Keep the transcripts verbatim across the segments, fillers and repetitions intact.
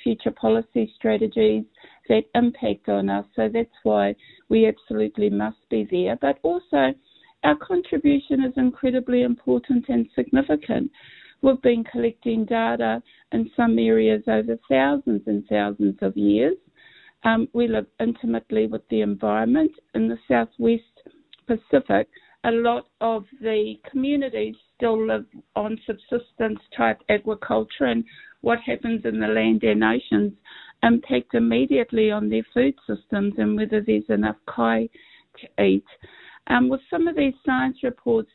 future policy strategies that impact on us. So that's why we absolutely must be there. But also, our contribution is incredibly important and significant. We've been collecting data in some areas over thousands and thousands of years. Um, we live intimately with the environment. In the Southwest Pacific, a lot of the communities still live on subsistence type agriculture, and what happens in the land and oceans impact immediately on their food systems and whether there's enough kai to eat. Um, with some of these science reports,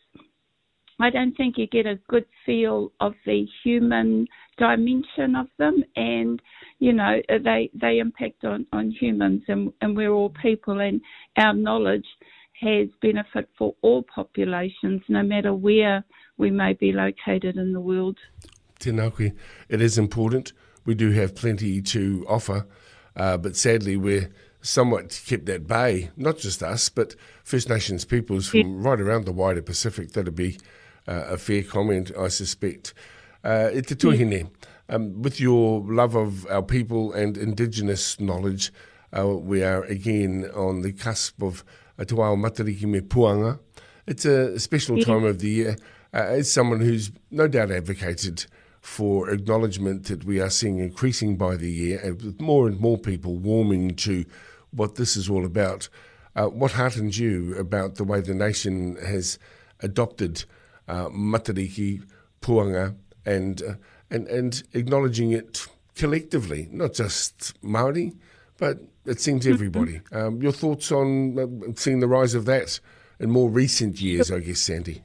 I don't think you get a good feel of the human dimension of them, and, you know, they they impact on, on humans, and, and we're all people, and our knowledge has benefit for all populations, no matter where we may be located in the world. Tēnā koe. It is important. We do have plenty to offer, uh, but sadly we're somewhat kept at bay, not just us, but First Nations peoples from yeah. right around the wider Pacific. That'd be uh, a fair comment, I suspect. Uh, e te tuahine, yeah. um, with your love of our people and Indigenous knowledge, uh, we are again on the cusp of a Te Wao Matariki me Puanga. It's a special yeah. time of the year. Uh, as someone who's no doubt advocated for acknowledgement that we are seeing increasing by the year, and with more and more people warming to what this is all about, uh, what heartens you about the way the nation has adopted uh, Matariki, Puanga, and, uh, and, and acknowledging it collectively, not just Māori, but it seems everybody. Mm-hmm. Um, your thoughts on uh, seeing the rise of that in more recent years, I guess, Sandy?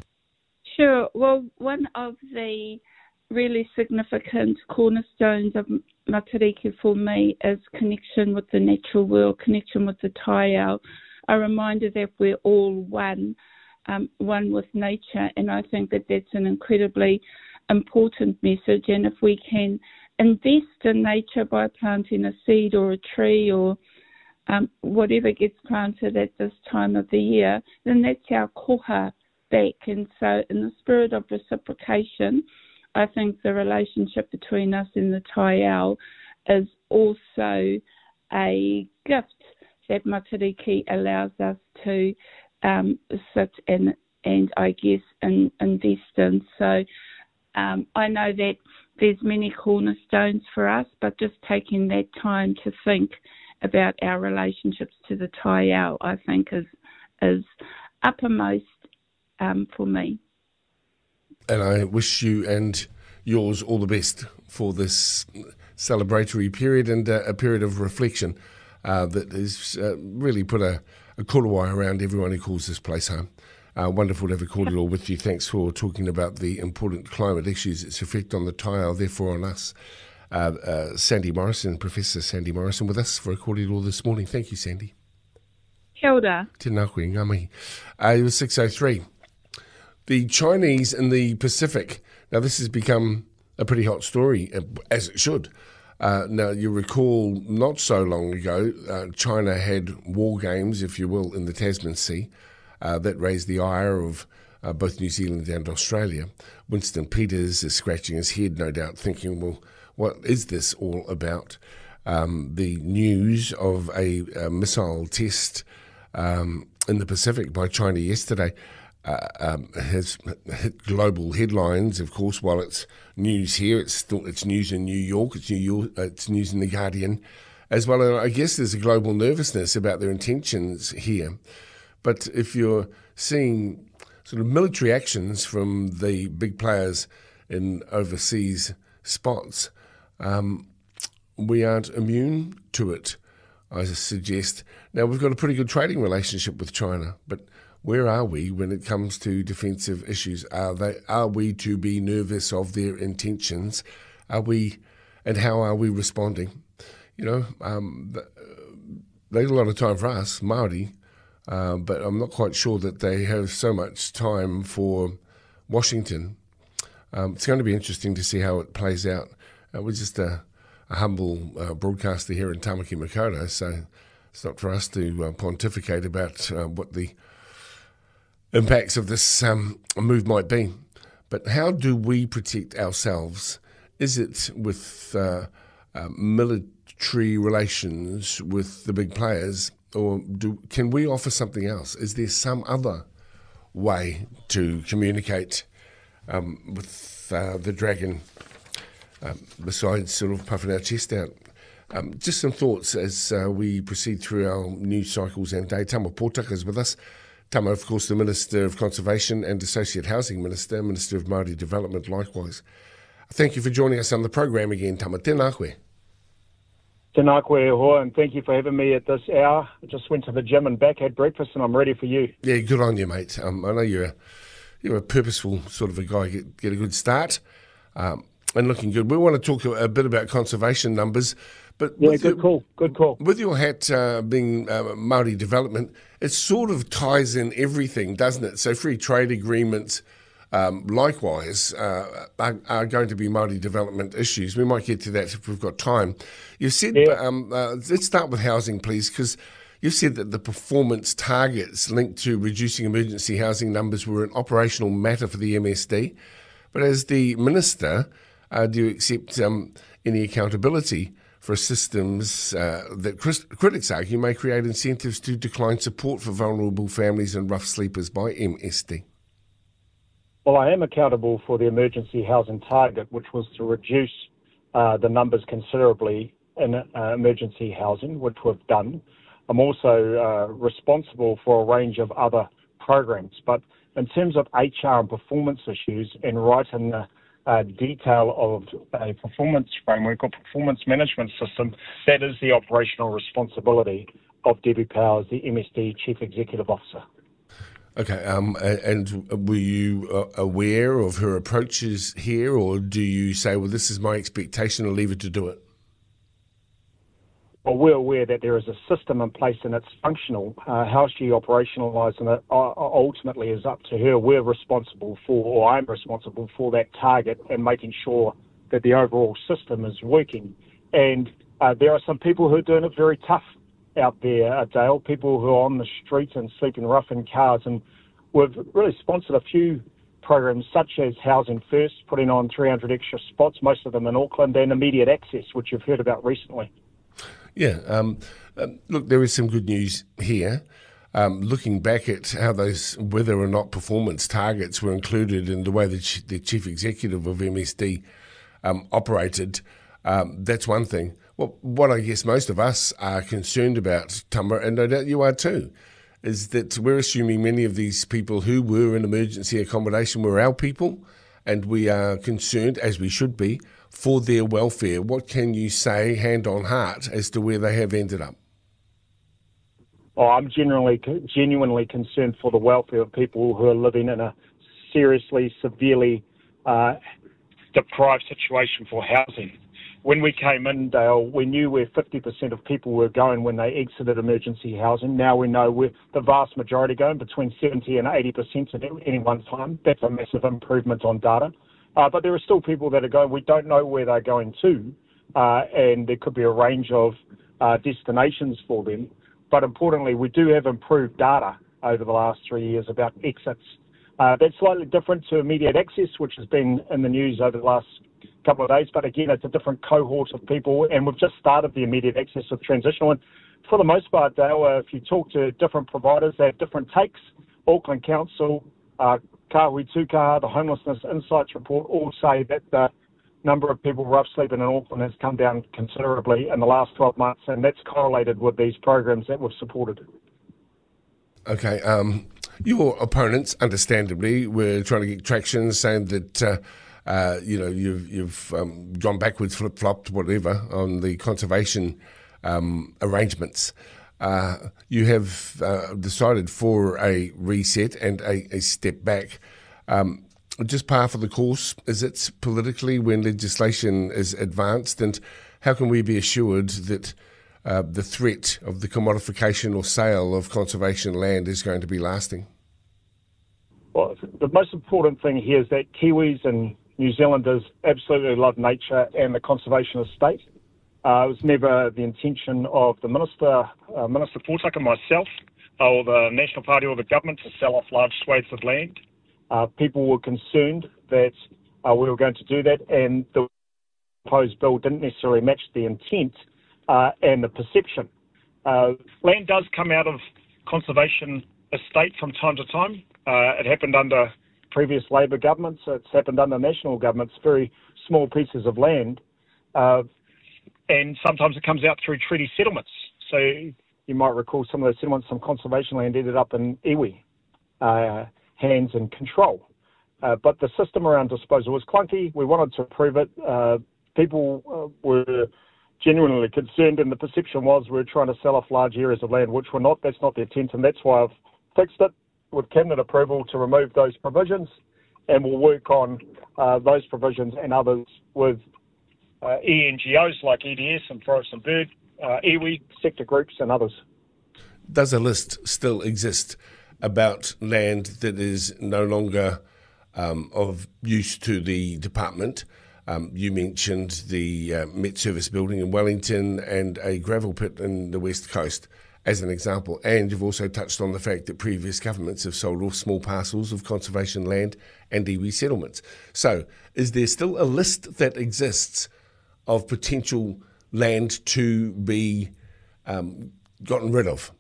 Sure. Well, one of the really significant cornerstones of Matariki for me is connection with the natural world, connection with the taiao, a reminder that we're all one, um, one with nature, and I think that that's an incredibly important message. And if we can invest in nature by planting a seed or a tree or um, whatever gets planted at this time of the year, then that's our koha back. And so in the spirit of reciprocation, I think the relationship between us and the taiao is also a gift that Matariki allows us to um, sit and, and I guess, in, invest in. So um, I know that there's many cornerstones for us, but just taking that time to think about our relationships to the taiao, I think, is, is uppermost um, for me. And I wish you and yours all the best for this celebratory period and uh, a period of reflection uh, that has uh, really put a, a korowai around everyone who calls this place home. Uh, wonderful to have recorded all with you. Thanks for talking about the important climate issues, its effect on the taiao, therefore on us. Uh, uh, Sandy Morrison, Professor Sandy Morrison, with us for recording all this morning. Thank you, Sandy. Kia ora. Tēnā koe, ngā mihi. Uh, it was six oh three. The Chinese in the Pacific. Now, this has become a pretty hot story, as it should. Uh, now, you recall not so long ago, uh, China had war games, if you will, in the Tasman Sea. Uh, that raised the ire of uh, both New Zealand and Australia. Winston Peters is scratching his head, no doubt, thinking, well, what is this all about? Um, the news of a, a missile test um, in the Pacific by China yesterday Uh, um, has hit global headlines, of course. While it's news here, it's still it's news in New York. It's New York. Uh, it's news in the Guardian, as well. And I guess there's a global nervousness about their intentions here. But if you're seeing sort of military actions from the big players in overseas spots, um, we aren't immune to it, I suggest. Now, we've got a pretty good trading relationship with China, but where are we when it comes to defensive issues? Are they? Are we to be nervous of their intentions? Are we, and how are we responding? You know, um, there's a lot of time for us, Māori, uh, but I'm not quite sure that they have so much time for Washington. Um, it's going to be interesting to see how it plays out. Uh, we're just a, a humble uh, broadcaster here in Tamaki Makaurau, so it's not for us to uh, pontificate about uh, what the impacts of this um, move might be. But how do we protect ourselves? Is it with uh, uh, military relations with the big players, or do, can we offer something else? Is there some other way to communicate um, with uh, the dragon um, besides sort of puffing our chest out? Um, just some thoughts as uh, we proceed through our news cycles and day. Tama Pōtaka is with us. Tama, of course, the Minister of Conservation and Associate Housing Minister, Minister of Māori Development likewise. Thank you for joining us on the program again, Tama. Tēnā koe. Tēnā koe hoa, and thank you for having me at this hour. I just went to the gym and back, had breakfast, and I'm ready for you. Yeah, good on you, mate. Um, I know you're a, you're a purposeful sort of a guy, get, get a good start um, and looking good. We want to talk a, a bit about conservation numbers. But yeah, good your, call, good call. With your hat uh, being uh, Māori development, it sort of ties in everything, doesn't it? So free trade agreements, um, likewise, uh, are, are going to be Māori development issues. We might get to that if we've got time. You've said, yeah. um, uh, let's start with housing, please, because you've said that the performance targets linked to reducing emergency housing numbers were an operational matter for the M S D. But as the Minister, uh, do you accept um, any accountability for systems uh, that critics argue may create incentives to decline support for vulnerable families and rough sleepers by M S D? Well, I am accountable for the emergency housing target, which was to reduce uh, the numbers considerably in uh, emergency housing, which we've done. I'm also uh, responsible for a range of other programs. But in terms of H R and performance issues, and right in the Uh, detail of a performance framework or performance management system, that is the operational responsibility of Debbie Powers, the M S D Chief Executive Officer. Okay, um, and were you aware of her approaches here, or do you say, well, this is my expectation, I'll leave her to do it? Well, we're aware that there is a system in place and it's functional. Uh, how she operationalises it uh, ultimately is up to her. We're responsible for, or I'm responsible for that target and making sure that the overall system is working. And uh, there are some people who are doing it very tough out there, uh, Dale, people who are on the street and sleeping rough in cars. And we've really sponsored a few programs such as Housing First, putting on three hundred extra spots, most of them in Auckland, and Immediate Access, which you've heard about recently. Yeah, um, uh, look, there is some good news here. Um, looking back at how those, whether or not performance targets were included in the way that ch- the chief executive of M S D um, operated, um, that's one thing. Well, what I guess most of us are concerned about, Tama, and no doubt you are too, is that we're assuming many of these people who were in emergency accommodation were our people, and we are concerned, as we should be, for their welfare. What can you say, hand on heart, as to where they have ended up? Oh, I'm genuinely, genuinely concerned for the welfare of people who are living in a seriously, severely uh, deprived situation for housing. When we came in, Dale, we knew where fifty percent of people were going when they exited emergency housing. Now we know where the vast majority going, between seventy and eighty percent at any one time. That's a massive improvement on data. Uh, but there are still people that are going, we don't know where they're going to, uh, and there could be a range of uh, destinations for them. But importantly, we do have improved data over the last three years about exits. Uh, that's slightly different to Immediate Access, which has been in the news over the last couple of days. But again, it's a different cohort of people, and we've just started the Immediate Access with Transitional. And for the most part, Dale, uh, if you talk to different providers, they have different takes. Auckland Council, uh, Kahui Tukaha, the Homelessness Insights report all say that the number of people rough sleeping in Auckland has come down considerably in the last twelve months, and that's correlated with these programs that we've supported. Okay, um, your opponents, understandably, were trying to get traction, saying that uh, uh, you know you've, you've um, gone backwards, flip-flopped, whatever, on the conservation um, arrangements. Uh, you have uh, decided for a reset and a, a step back. Um, just par for the course, is it politically when legislation is advanced, and how can we be assured that uh, the threat of the commodification or sale of conservation land is going to be lasting? Well, the most important thing here is that Kiwis and New Zealanders absolutely love nature and the conservation estate. Uh, it was never the intention of the Minister, uh, Minister Pōtaka, myself, or the National Party or the government to sell off large swathes of land. Uh, people were concerned that uh, we were going to do that, and the proposed bill didn't necessarily match the intent uh, and the perception. Uh, land does come out of conservation estate from time to time. Uh, it happened under previous Labor governments. It's happened under national governments, very small pieces of land. Uh, and sometimes it comes out through treaty settlements. So you might recall some of those settlements, some conservation land ended up in iwi, uh, hands and control. Uh, but the system around disposal was clunky. We wanted to improve it. Uh, people uh, were genuinely concerned, and the perception was we were trying to sell off large areas of land, which we're not. That's not the intent, and that's why I've fixed it with cabinet approval to remove those provisions, and we'll work on uh, those provisions and others with uh, E N G Os like E D S and Forest and Bird, uh, iwi, sector groups and others. Does a list still exist about land that is no longer um, of use to the department? Um, you mentioned the uh, Met Service building in Wellington and a gravel pit in the West Coast as an example. And you've also touched on the fact that previous governments have sold off small parcels of conservation land and iwi settlements. So is there still a list that exists of potential land to be um, gotten rid of?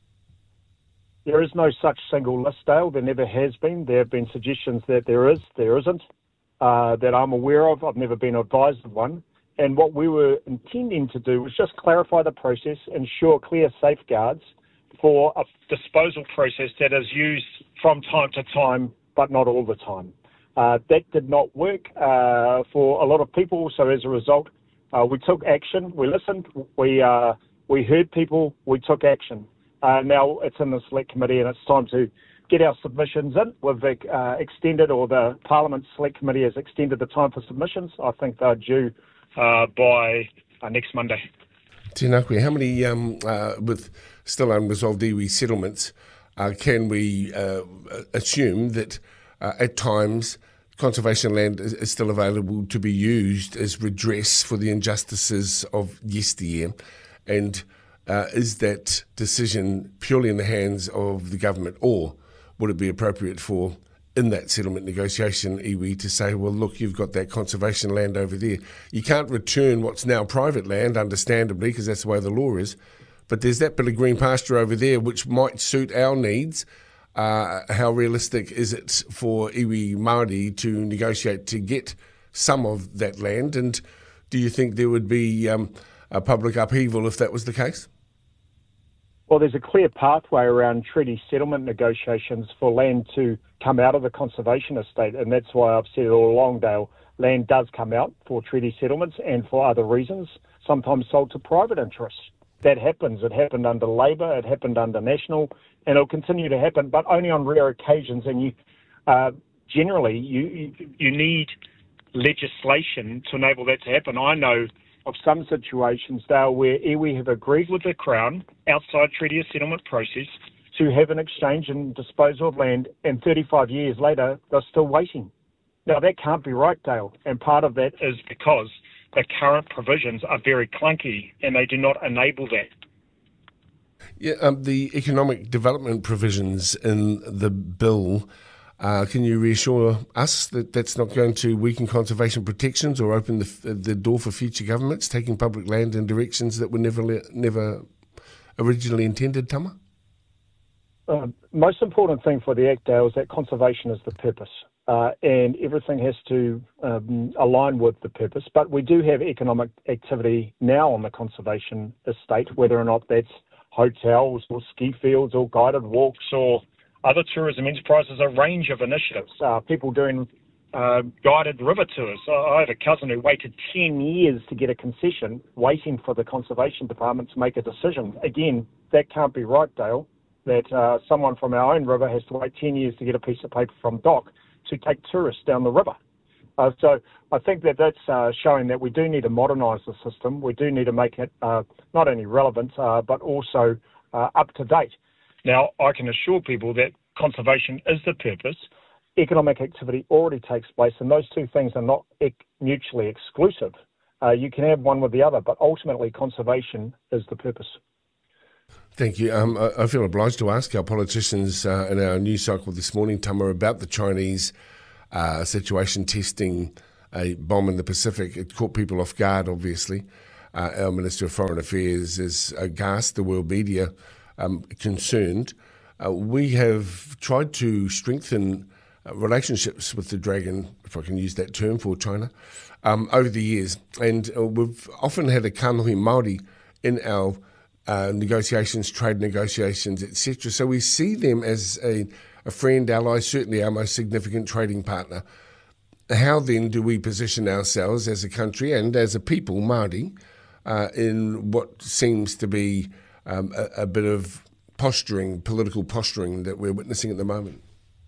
There is no such single list, Dale. There never has been. There have been suggestions that there is, there isn't, uh, that I'm aware of. I've never been advised of one. And what we were intending to do was just clarify the process, ensure clear safeguards for a disposal process that is used from time to time, but not all the time. Uh, that did not work uh, for a lot of people. So as a result, uh, we took action. We listened. We uh, we heard people. We took action. Uh, now it's in the select committee, and it's time to get our submissions in. We've uh, extended, or the Parliament Select Committee has extended the time for submissions. I think they're due uh, by uh, next Monday. Tinakwe, how many, um, uh, with still unresolved iwi settlements, uh, can we uh, assume that uh, at times conservation land is, is still available to be used as redress for the injustices of yesteryear? And uh, is that decision purely in the hands of the government, or would it be appropriate for, in that settlement negotiation, iwi to say, well, look, you've got that conservation land over there. You can't return what's now private land, understandably, because that's the way the law is, but there's that bit of green pasture over there which might suit our needs. Uh, how realistic is it for iwi Māori to negotiate to get some of that land? And do you think there would be um, a public upheaval if that was the case? Well, there's a clear pathway around treaty settlement negotiations for land to come out of the conservation estate, and that's why I've said it all along, Dale. Land does come out for treaty settlements and for other reasons, sometimes sold to private interests. That happens. It happened under Labor, it happened under National, and it'll continue to happen, but only on rare occasions. And you, uh, generally, you, you you need legislation to enable that to happen. I know of some situations, Dale, where iwi have agreed with the Crown outside treaty settlement process to have an exchange and disposal of land, and thirty-five years later, they're still waiting. Now, that can't be right, Dale, and part of that is because the current provisions are very clunky and they do not enable that. Yeah, um, the economic development provisions in the bill, uh, can you reassure us that that's not going to weaken conservation protections or open the, the door for future governments taking public land in directions that were never never originally intended, Tama? Uh, most important thing for the Act, Dale, is that conservation is the purpose. Uh, and everything has to um, align with the purpose. But we do have economic activity now on the conservation estate, whether or not that's hotels or ski fields or guided walks or other tourism enterprises, a range of initiatives. Uh, people doing uh, guided river tours. I have a cousin who waited ten years to get a concession, waiting for the Conservation Department to make a decision. Again, that can't be right, Dale, that uh, someone from our own river has to wait ten years to get a piece of paper from D O C to take tourists down the river. Uh, so I think that that's uh, showing that we do need to modernise the system. We do need to make it uh, not only relevant, uh, but also uh, up to date. Now, I can assure people that conservation is the purpose. Economic activity already takes place, and those two things are not ec- mutually exclusive. Uh, you can have one with the other, but ultimately conservation is the purpose. Thank you. Um, I, I feel obliged to ask our politicians uh, in our news cycle this morning, Tama, about the Chinese uh, situation testing a bomb in the Pacific. It caught people off guard, obviously. Uh, our Minister of Foreign Affairs is aghast, the world media um, concerned. Uh, we have tried to strengthen uh, relationships with the Dragon, if I can use that term, for China, um, over the years. And uh, we've often had a kanohi Māori in our uh, negotiations, trade negotiations, et cetera. So we see them as a, a friend, ally, certainly our most significant trading partner. How then do we position ourselves as a country and as a people, Māori, uh, in what seems to be um, a, a bit of posturing, political posturing that we're witnessing at the moment?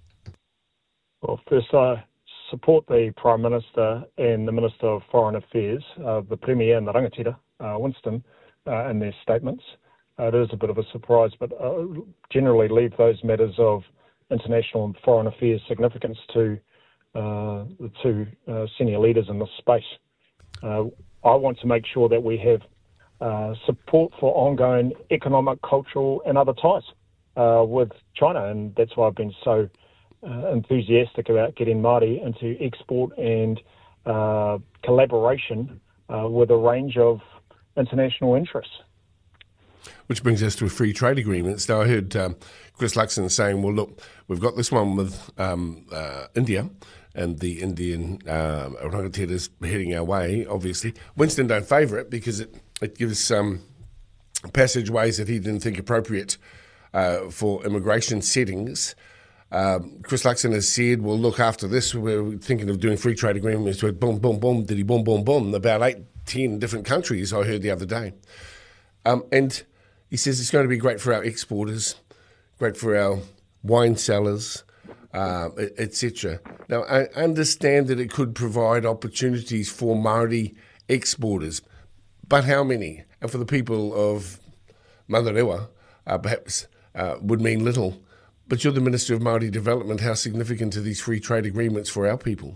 Well, first, I support the Prime Minister and the Minister of Foreign Affairs, uh, the Premier and the Rangatira, uh, Winston, uh, in their statements. Uh, it is a bit of a surprise, but uh, generally leave those matters of international and foreign affairs significance to uh, the two uh, senior leaders in this space. Uh, I want to make sure that we have uh, support for ongoing economic, cultural and other ties uh, with China, and that's why I've been so uh, enthusiastic about getting Māori into export and uh, collaboration uh, with a range of international interests. Which brings us to a free trade agreement. Now, I heard um, Chris Luxon saying, well, look, we've got this one with um, uh, India, and the Indian uh, rangatira is heading our way, obviously. Winston don't favour it because it, it gives um, passageways that he didn't think appropriate uh, for immigration settings. Um, Chris Luxon has said, well, look, after this, we're thinking of doing free trade agreements with boom, boom, boom, diddy, boom, boom, boom, about eight, ten different countries, I heard the other day. Um, and he says it's going to be great for our exporters, great for our wine sellers, uh, et cetera. Now, I understand that it could provide opportunities for Māori exporters, but how many? And for the people of Manarewa, uh, perhaps uh, would mean little. But you're the Minister of Māori Development. How significant are these free trade agreements for our people?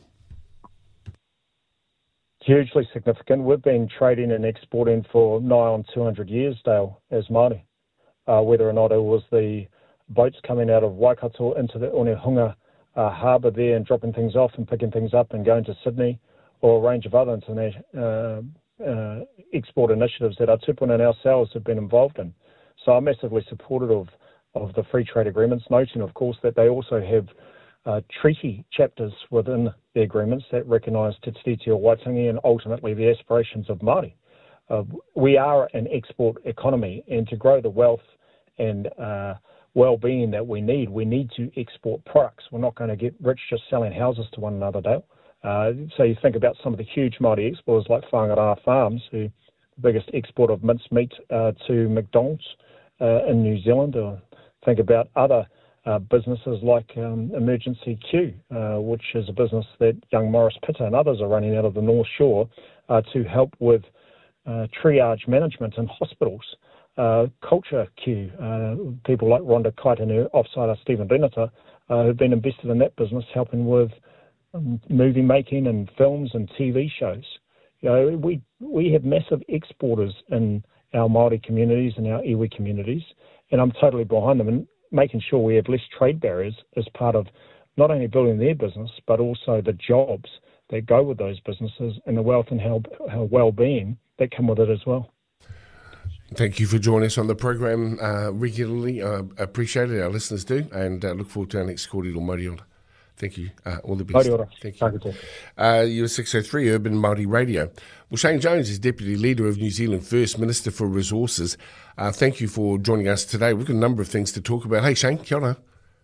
Hugely significant. We've been trading and exporting for nigh on two hundred years, Dale, as Māori. Uh, whether or not it was the boats coming out of Waikato into the Onehunga uh, harbour there and dropping things off and picking things up and going to Sydney, or a range of other international uh, uh, export initiatives that our tupuna and ourselves have been involved in. So I'm massively supportive of, of the free trade agreements, noting, of course, that they also have Uh, treaty chapters within the agreements that recognise Te Tiriti o Waitangi and ultimately the aspirations of Māori. Uh, we are an export economy, and to grow the wealth and uh, well-being that we need, we need to export products. We're not going to get rich just selling houses to one another, Dale. Uh, so you think about some of the huge Māori exporters like Whangarā Farms, who the biggest export of mincemeat uh, to McDonald's uh, in New Zealand, or think about other Uh, businesses like um, Emergency Q, uh, which is a business that young Morris Pitta and others are running out of the North Shore uh, to help with uh, triage management in hospitals. Uh, Culture Q, uh, people like Rhonda Kaitanu, offsider Stephen Renata, uh, who've been invested in that business, helping with um, movie making and films and T V shows. You know, we we have massive exporters in our Māori communities and our iwi communities, and I'm totally behind them. And making sure we have less trade barriers as part of not only building their business, but also the jobs that go with those businesses and the wealth and how, how well-being that come with it as well. Thank you for joining us on the program uh, regularly. I uh, appreciate it, our listeners do, and uh, look forward to our next kōrero Māori ora. Thank you. Uh, all the best. Thank you. Uh, you're six oh three Urban Māori Radio. Well, Shane Jones is Deputy Leader of New Zealand First, Minister for Resources. Uh, thank you for joining us today. We've got a number of things to talk about. Hey, Shane, kia ora.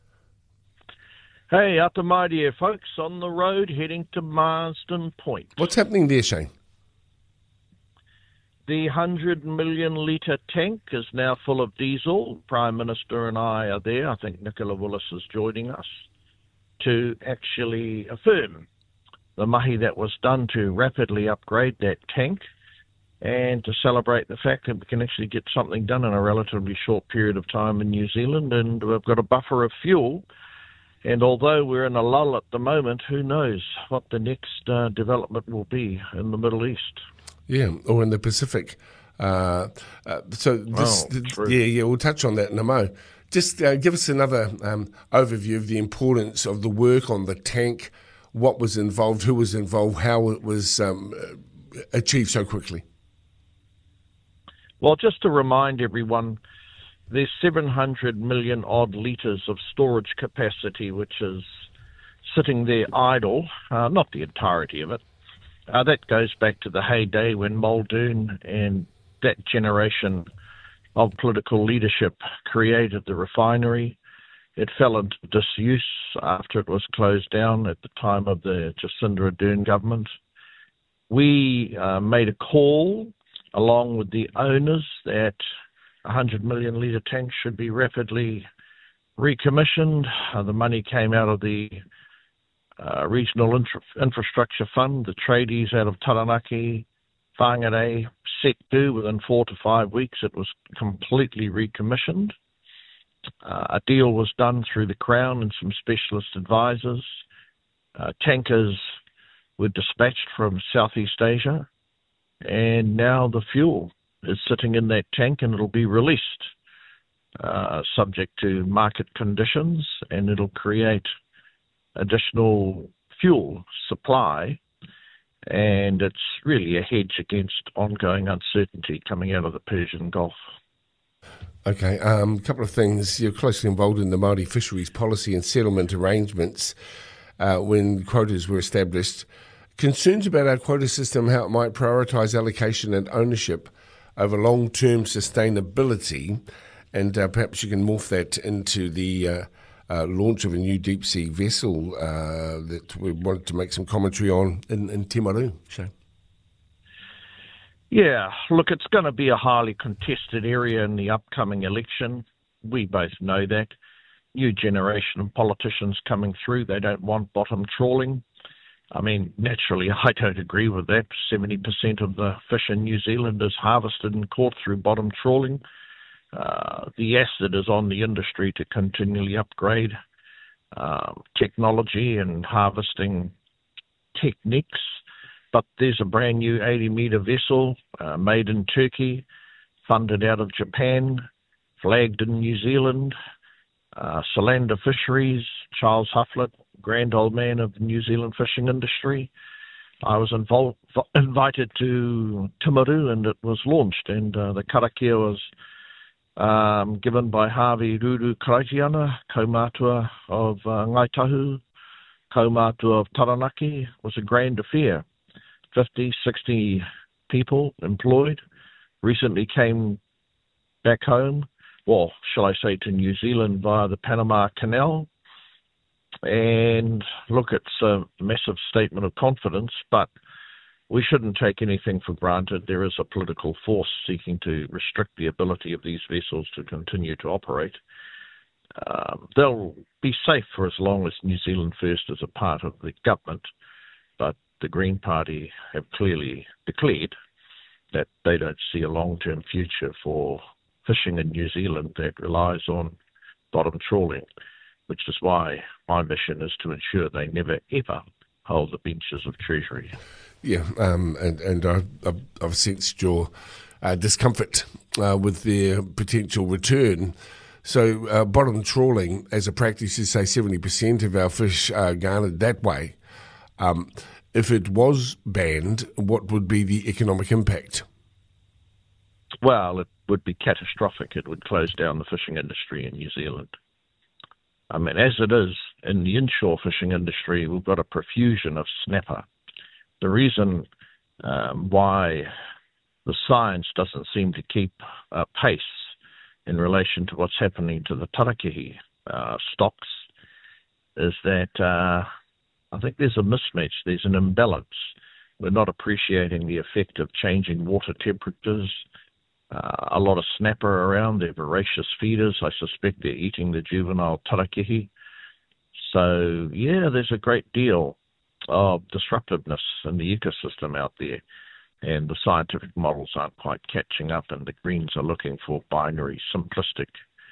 Hey, ata mai there, folks, on the road heading to Marsden Point. What's happening there, Shane? The one hundred million litre tank is now full of diesel. Prime Minister and I are there. I think Nicola Willis is joining us to actually affirm the mahi that was done to rapidly upgrade that tank and to celebrate the fact that we can actually get something done in a relatively short period of time in New Zealand, and we've got a buffer of fuel. And although we're in a lull at the moment, who knows what the next uh, development will be in the Middle East. Yeah, or in the Pacific. Uh, uh, so this, oh, this yeah, yeah, we'll touch on that in a mo. Just uh, give us another um, overview of the importance of the work on the tank. what was involved, who was involved, how it was um, achieved so quickly? Well, just to remind everyone, there's seven hundred million odd litres of storage capacity, which is sitting there idle, uh, not the entirety of it. Uh, that goes back to the heyday when Muldoon and that generation of political leadership created the refinery. It fell into disuse after it was closed down at the time of the Jacinda Ardern government. We uh, made a call along with the owners that one hundred million litre tanks should be rapidly recommissioned. Uh, the money came out of the uh, Regional Infra- Infrastructure Fund, the tradies out of Taranaki, Whangarei, Sektu. Within four to five weeks it was completely recommissioned. Uh, a deal was done through the Crown and some specialist advisors. Uh, tankers were dispatched from Southeast Asia, and now the fuel is sitting in that tank and it'll be released, uh, subject to market conditions, and it'll create additional fuel supply, and it's really a hedge against ongoing uncertainty coming out of the Persian Gulf. Okay, um, a couple of things. You're closely involved in the Māori fisheries policy and settlement arrangements uh, when quotas were established. Concerns about our quota system, how it might prioritise allocation and ownership over long-term sustainability, and uh, perhaps you can morph that into the uh, uh, launch of a new deep-sea vessel uh, that we wanted to make some commentary on in, in Timaru. Shane. Yeah, look, it's going to be a highly contested area in the upcoming election. We both know that. New generation of politicians coming through, they don't want bottom trawling. I mean, naturally, I don't agree with that. seventy percent of the fish in New Zealand is harvested and caught through bottom trawling. Uh, the asset is on the industry to continually upgrade uh, technology and harvesting techniques. But there's a brand new eighty metre vessel uh, made in Turkey, funded out of Japan, flagged in New Zealand. Uh, Solander Fisheries, Charles Hufflett, grand old man of the New Zealand fishing industry. I was involved, invited to Timaru and it was launched, and uh, the karakia was um, given by Harvey Ruru Kraitiana, kaumātua of uh, Ngaitahu, kaumātua of Taranaki. It was a grand affair. fifty, sixty people employed, recently came back home, well, shall I say to New Zealand via the Panama Canal. And look, it's a massive statement of confidence, but we shouldn't take anything for granted. There is a political force seeking to restrict the ability of these vessels to continue to operate. Um, they'll be safe for as long as New Zealand First is a part of the government, but the Green Party have clearly declared that they don't see a long-term future for fishing in New Zealand that relies on bottom trawling, which is why my mission is to ensure they never, ever hold the benches of Treasury. Yeah, um, and, and I, I've, I've sensed your uh, discomfort uh, with their potential return. So uh, bottom trawling, as a practice, you say seventy percent of our fish are garnered that way. Um, if it was banned, what would be the economic impact? Well, it would be catastrophic. It would close down the fishing industry in New Zealand. I mean, as it is, in the inshore fishing industry, we've got a profusion of snapper. The reason um, why the science doesn't seem to keep uh, pace in relation to what's happening to the tarakihi uh, stocks is that uh, I think there's a mismatch, there's an imbalance. We're not appreciating the effect of changing water temperatures. Uh, a lot of snapper around, they're voracious feeders. I suspect they're eating the juvenile tarakihi. So, yeah, there's a great deal of disruptiveness in the ecosystem out there, and the scientific models aren't quite catching up, and the Greens are looking for binary, simplistic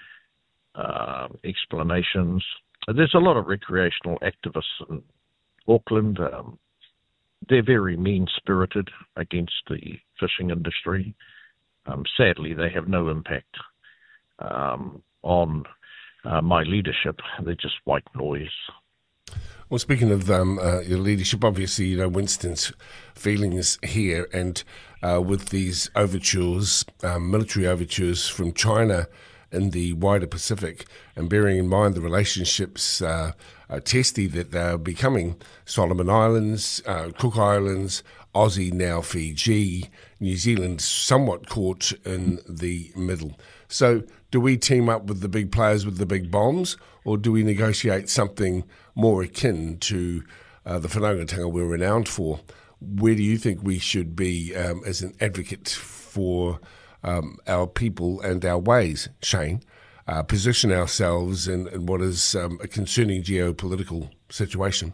uh, explanations. There's a lot of recreational activists in Auckland. Um, they're very mean-spirited against the fishing industry. Um, sadly, they have no impact um, on uh, my leadership. They're just white noise. Well, speaking of um, uh, your leadership, obviously, you know, Winston's feelings here, and uh, with these overtures, um, military overtures from China in the wider Pacific, and bearing in mind the relationships uh, uh, testy that they're becoming, Solomon Islands, uh, Cook Islands, Aussie, now Fiji, New Zealand somewhat caught in the middle. So do we team up with the big players with the big bombs, or do we negotiate something more akin to uh, the whanaungatanga we're renowned for? Where do you think we should be um, as an advocate for um, our people and our ways, Shane? Uh, position ourselves in, in what is um, a concerning geopolitical situation?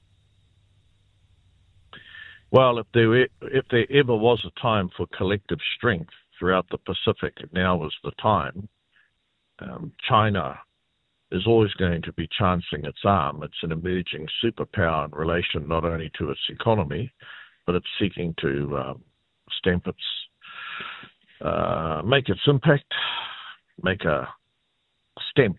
Well, if there if there ever was a time for collective strength throughout the Pacific, now was the time. Um, China is always going to be chancing its arm. It's an emerging superpower in relation not only to its economy, but it's seeking to um, stamp its, uh, make its impact, make a stamp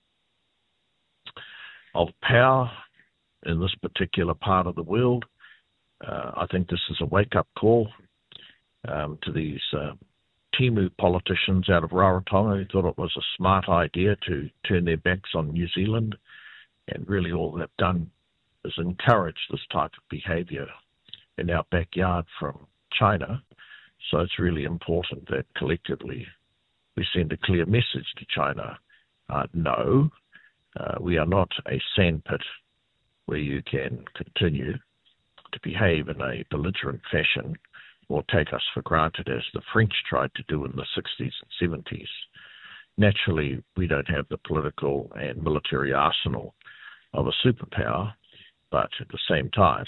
of power in this particular part of the world. Uh, I think this is a wake-up call um, to these uh, Timu politicians out of Rarotonga who thought it was a smart idea to turn their backs on New Zealand, and really all they've done is encourage this type of behaviour in our backyard from China. So it's really important that collectively we send a clear message to China. Uh, no, uh, we are not a sandpit where you can continue to behave in a belligerent fashion or take us for granted as the French tried to do in the sixties and seventies. Naturally, we don't have the political and military arsenal of a superpower, but at the same time,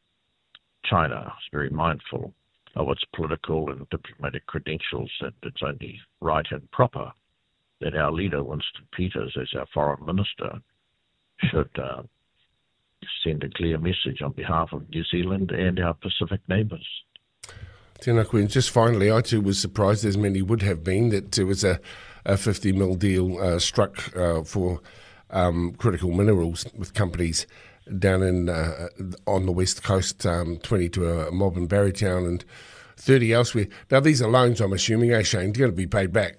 China is very mindful of its political and diplomatic credentials, and it's only right and proper that our leader, Winston Peters, as our foreign minister, should uh, send a clear message on behalf of New Zealand and our Pacific neighbours. Tēnā koe. And just finally, I too was surprised, as many would have been, that there was a, a fifty mil deal uh, struck uh, for um, critical minerals with companies down in uh, on the west coast, um, twenty to a mob in Barrytown and thirty elsewhere. Now, these are loans, I'm assuming, eh, Shane? They're going to be paid back.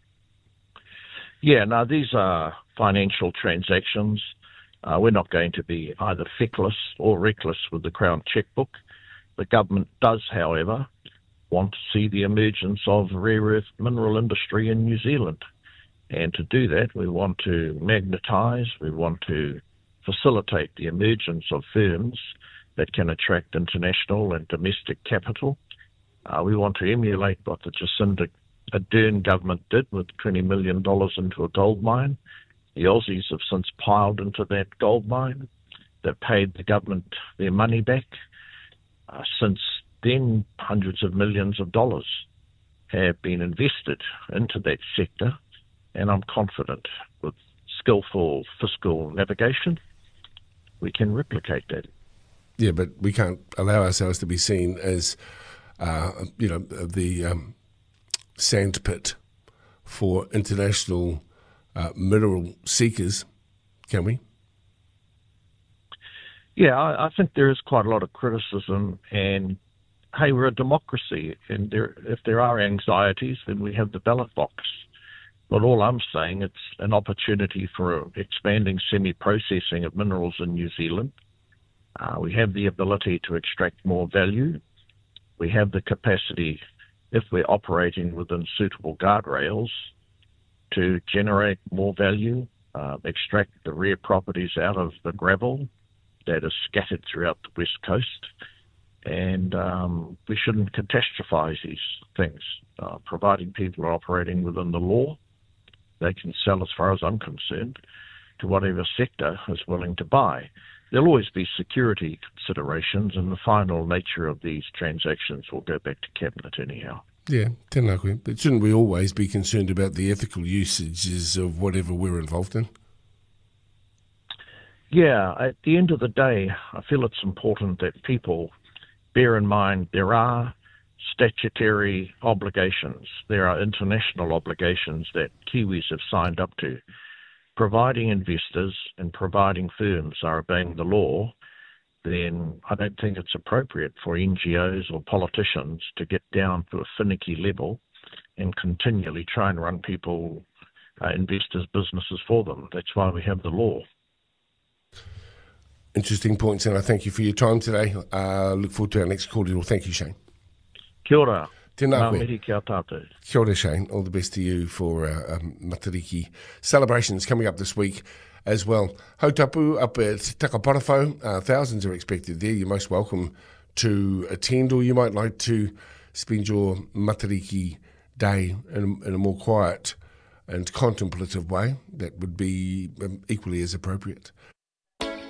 Yeah, no, these are financial transactions. Uh, we're not going to be either feckless or reckless with the Crown chequebook. The government does, however, want to see the emergence of rare earth mineral industry in New Zealand. And to do that, we want to magnetise, we want to facilitate the emergence of firms that can attract international and domestic capital. Uh, we want to emulate what the Jacinda Ardern government did with twenty million dollars into a gold mine. The Aussies have since piled into that gold mine. They've paid the government their money back. Uh, since then, hundreds of millions of dollars have been invested into that sector, and I'm confident with skillful fiscal navigation, we can replicate that. Yeah, but we can't allow ourselves to be seen as, uh, you know, the um, sandpit for international uh, mineral seekers, can we? Yeah, I, I think there is quite a lot of criticism, and hey, we're a democracy, and there, if there are anxieties, then we have the ballot box. But all I'm saying, it's an opportunity for expanding semi-processing of minerals in New Zealand. Uh, we have the ability to extract more value. We have the capacity, if we're operating within suitable guardrails, to generate more value, uh, extract the rare properties out of the gravel that is scattered throughout the West Coast. And um, we shouldn't catastrophize these things. Uh, providing people are operating within the law, they can sell, as far as I'm concerned, to whatever sector is willing to buy. There'll always be security considerations, and the final nature of these transactions will go back to Cabinet anyhow. Yeah, tēnā koe. But shouldn't we always be concerned about the ethical usages of whatever we're involved in? Yeah, at the end of the day, I feel it's important that people bear in mind there are statutory obligations, there are international obligations that Kiwis have signed up to. providing investors and providing firms are obeying the law, then I don't think it's appropriate for N G Os or politicians to get down to a finicky level and continually try and run people, uh, investors' businesses for them. That's why we have the law. Interesting points, and I thank you for your time today. Uh, look forward to our next call. Thank you, Shane. Kia ora. Tēnā Ngā koe. mihi ki a tātou. Kia ora, Shane. All the best to you for uh, um, Matariki celebrations coming up this week as well. Hautapu up at Takaparafo. Uh, thousands are expected there. You're most welcome to attend, or you might like to spend your Matariki day in, in a more quiet and contemplative way. That would be um, equally as appropriate.